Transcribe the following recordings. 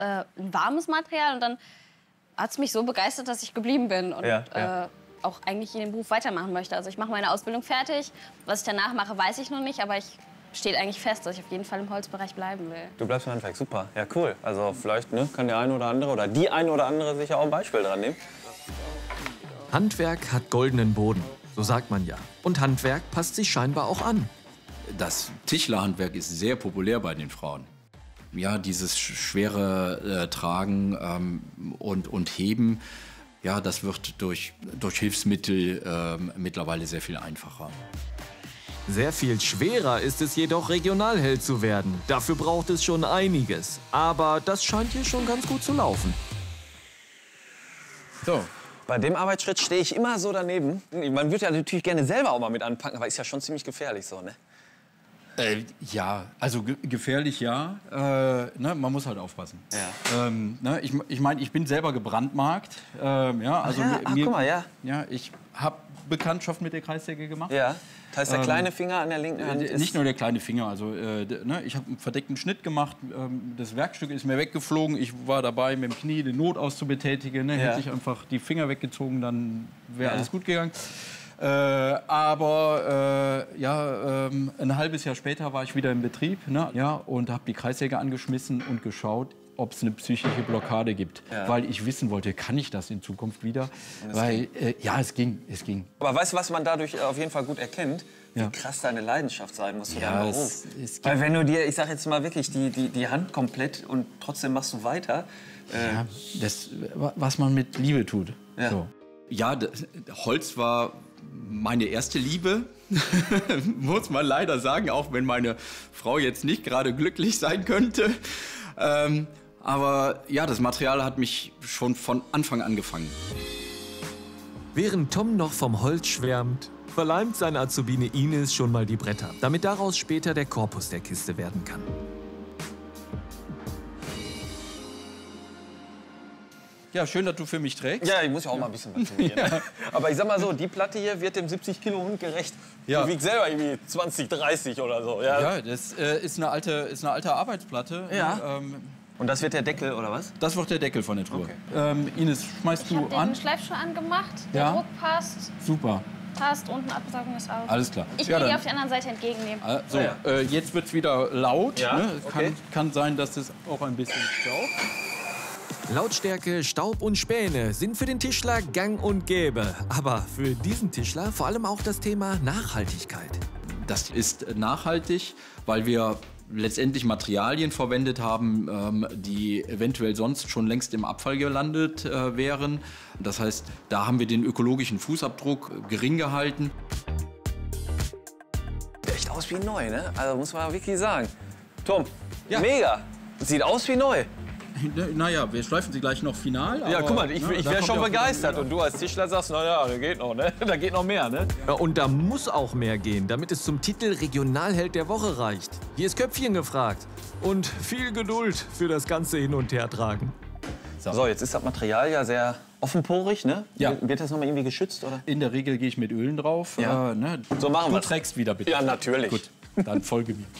ein warmes Material. Und dann hat es mich so begeistert, dass ich geblieben bin und auch eigentlich in dem Beruf weitermachen möchte. Also ich mache meine Ausbildung fertig. Was ich danach mache, weiß ich noch nicht. Aber ich steht eigentlich fest, dass ich auf jeden Fall im Holzbereich bleiben will. Du bleibst im Handwerk, super. Ja, cool. Also vielleicht kann der eine oder andere oder die eine oder andere sich ja auch ein Beispiel dran nehmen. Handwerk hat goldenen Boden, so sagt man ja. Und Handwerk passt sich scheinbar auch an. Das Tischlerhandwerk ist sehr populär bei den Frauen. Ja, dieses schwere Tragen und Heben, ja, das wird durch Hilfsmittel mittlerweile sehr viel einfacher. Sehr viel schwerer ist es jedoch, Regionalheld zu werden. Dafür braucht es schon einiges. Aber das scheint hier schon ganz gut zu laufen. So. Bei dem Arbeitsschritt stehe ich immer so daneben. Man würde ja natürlich gerne selber auch mal mit anpacken, aber ist ja schon ziemlich gefährlich so, ne? Ja, also gefährlich ja. Ne, man muss halt aufpassen. Ja. Ne, ich meine, ich bin selber gebrandmarkt. Ja, also guck mal, ja. Ja, ich habe Bekanntschaft mit der Kreissäge gemacht. Ja. Das heißt, der kleine Finger an der linken Hand ist... Nicht nur der kleine Finger. Also, ne, ich habe einen verdeckten Schnitt gemacht. Das Werkstück ist mir weggeflogen. Ich war dabei, mit dem Knie den Notaus zu betätigen. Ne? Hätte ich einfach die Finger weggezogen, dann wäre alles gut gegangen. Aber ein halbes Jahr später war ich wieder im Betrieb, ne? Ja, und habe die Kreissäge angeschmissen und geschaut, ob es eine psychische Blockade gibt. Ja. Weil ich wissen wollte, kann ich das in Zukunft wieder? Weil, ja, es ging. Aber weißt du, was man dadurch auf jeden Fall gut erkennt? Wie krass deine Leidenschaft sein muss für deinen Beruf. Weil wenn du dir, ich sag jetzt mal wirklich, die Hand komplett und trotzdem machst du weiter. Ja, das, was man mit Liebe tut. Ja, so. Ja, Holz war meine erste Liebe, muss man leider sagen, auch wenn meine Frau jetzt nicht gerade glücklich sein könnte. Aber ja, das Material hat mich schon von Anfang an gefangen. Während Tom noch vom Holz schwärmt, verleimt seine Azubine Ines schon mal die Bretter, damit daraus später der Korpus der Kiste werden kann. Ja, schön, dass du für mich trägst. Ja, ich muss ja auch mal ein bisschen was tun hier, ne? Aber ich sag mal so, die Platte hier wird dem 70-Kilo-Hund gerecht. Ja. Die wiegt selber irgendwie 20, 30 oder so. Ja, das ist eine alte Arbeitsplatte. Ja. Und das wird der Deckel, oder was? Das wird der Deckel von der Truhe. Okay. Ines, schmeißt du an? Ich habe den Schleifschuh angemacht, der Druck passt. Super. Passt, unten Absaugung ist auch. Alles klar. Ich will die auf die andere Seite entgegennehmen. So, jetzt wird es wieder laut. Ja, ne? Kann sein, dass es auch ein bisschen staubt. Lautstärke, Staub und Späne sind für den Tischler gang und gäbe. Aber für diesen Tischler vor allem auch das Thema Nachhaltigkeit. Das ist nachhaltig, weil wir letztendlich Materialien verwendet haben, die eventuell sonst schon längst im Abfall gelandet wären. Das heißt, da haben wir den ökologischen Fußabdruck gering gehalten. Sieht echt aus wie neu, ne? Also muss man wirklich sagen. Tom, mega. Sieht aus wie neu. Naja, wir schleifen sie gleich noch final. Ja, guck mal, ich wäre schon begeistert. Und du als Tischler sagst, naja, da geht noch, ne? Da geht noch mehr, ne? Ja, und da muss auch mehr gehen, damit es zum Titel Regionalheld der Woche reicht. Hier ist Köpfchen gefragt. Und viel Geduld für das ganze Hin- und Hertragen. So, jetzt ist das Material ja sehr offenporig, ne? Ja. Wird das noch mal irgendwie geschützt, oder? In der Regel gehe ich mit Ölen drauf. Ja. Ne? So machen wir. Du trägst wieder, bitte. Ja, natürlich. Gut, dann folge mir.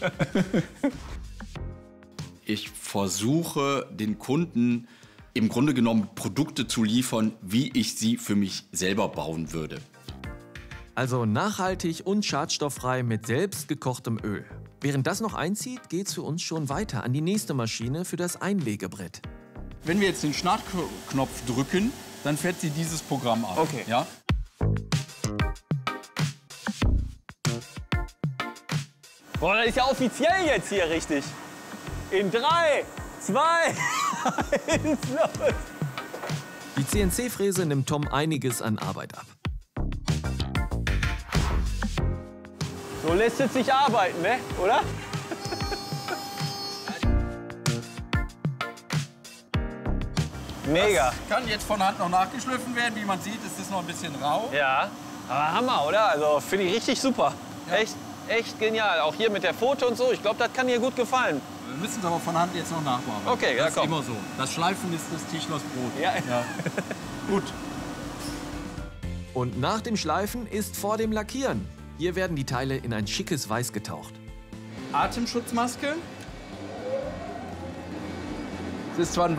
Ich versuche, den Kunden im Grunde genommen Produkte zu liefern, wie ich sie für mich selber bauen würde. Also nachhaltig und schadstofffrei mit selbstgekochtem Öl. Während das noch einzieht, geht's für uns schon weiter an die nächste Maschine für das Einlegebrett. Wenn wir jetzt den Startknopf drücken, dann fährt sie dieses Programm ab. Okay. Ja? Boah, das ist ja offiziell jetzt hier richtig. In 3, 2, 1, los! Die CNC-Fräse nimmt Tom einiges an Arbeit ab. So lässt es sich arbeiten, ne? Oder? Mega. Das kann jetzt von Hand noch nachgeschliffen werden. Wie man sieht, ist es noch ein bisschen rau. Ja, aber Hammer, oder? Also finde ich richtig super. Ja. Echt genial. Auch hier mit der Foto und so. Ich glaube, das kann dir gut gefallen. Wir müssen es aber von Hand jetzt noch nachbearbeiten. Okay, ja, das komm. ist immer so. Das Schleifen ist des Tischlers Brot. Ja. Gut. Und nach dem Schleifen ist vor dem Lackieren. Hier werden die Teile in ein schickes Weiß getaucht. Atemschutzmaske. Es ist zwar ein